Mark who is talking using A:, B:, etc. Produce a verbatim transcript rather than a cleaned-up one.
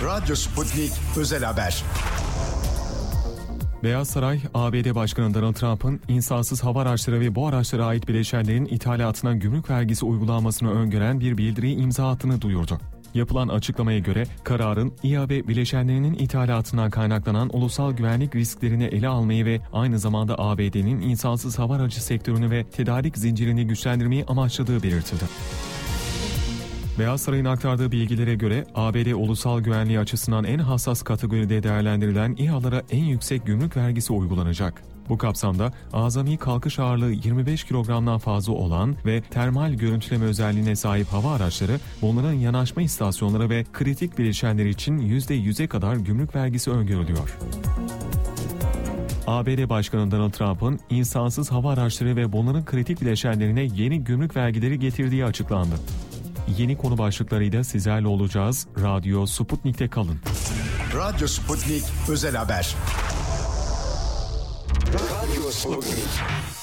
A: Radyo Sputnik Özel Haber.
B: Beyaz Saray, A B D Başkanı Donald Trump'ın insansız hava araçları ve bu araçlara ait bileşenlerin ithalatına gümrük vergisi uygulanmasını öngören bir bildiriyi imza attığını duyurdu. Yapılan açıklamaya göre kararın İ A ve bileşenlerinin ithalatından kaynaklanan ulusal güvenlik risklerini ele almayı ve aynı zamanda A B D'nin insansız hava aracı sektörünü ve tedarik zincirini güçlendirmeyi amaçladığı belirtildi. Beyaz Saray'ın aktardığı bilgilere göre A B D ulusal güvenliği açısından en hassas kategoride değerlendirilen İ H A'lara en yüksek gümrük vergisi uygulanacak. Bu kapsamda azami kalkış ağırlığı yirmi beş kilogramdan fazla olan ve termal görüntüleme özelliğine sahip hava araçları, bunların yanaşma istasyonları ve kritik bileşenleri için yüzde yüze kadar gümrük vergisi öngörülüyor. A B D Başkanı Donald Trump'ın insansız hava araçları ve bunların kritik bileşenlerine yeni gümrük vergileri getirdiği açıklandı. Yeni konu başlıklarıyla sizlerle olacağız. Radyo Sputnik'te kalın.
A: Radyo Sputnik Özel Haber.
C: Radyo Sputnik.